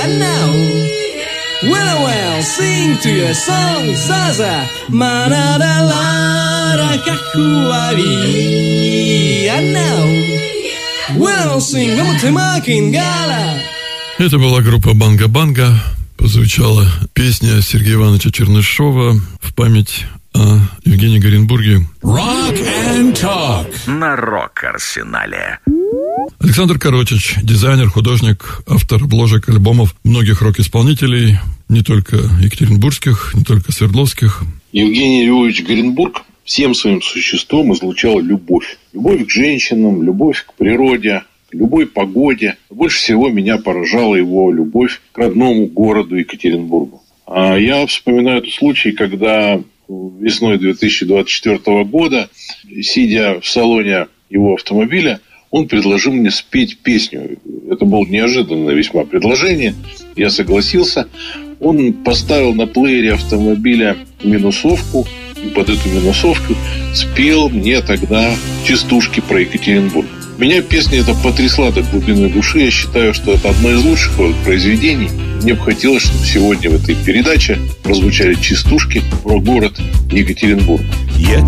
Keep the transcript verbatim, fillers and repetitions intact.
And now, well, well, sing to your song, Zaza, Manada Lara Kakuari. And now, well, sing, Ламутема Кингала. Это была группа «Банга-банга». Позвучала песня Сергея Ивановича Чернышова в память о Евгении Горенбурге. Rock and Talk на Рок-Арсенале. Александр Коротич, дизайнер, художник, автор обложек альбомов многих рок-исполнителей, не только екатеринбургских, не только свердловских. Евгений Львович Горенбург всем своим существом излучал любовь. Любовь к женщинам, любовь к природе, к любой погоде. Больше всего меня поражала его любовь к родному городу Екатеринбургу. А я вспоминаю этот случай, когда весной две тысячи двадцать четвёртого года, сидя в салоне его автомобиля, он предложил мне спеть песню. Это было неожиданное весьма предложение. Я согласился. Он поставил на плеере автомобиля минусовку, и под эту минусовку спел мне тогда частушки про Екатеринбург. Меня песня эта потрясла до глубины души. Я считаю, что это одно из лучших произведений. Мне бы хотелось, чтобы сегодня в этой передаче прозвучали частушки про город Екатеринбург. Я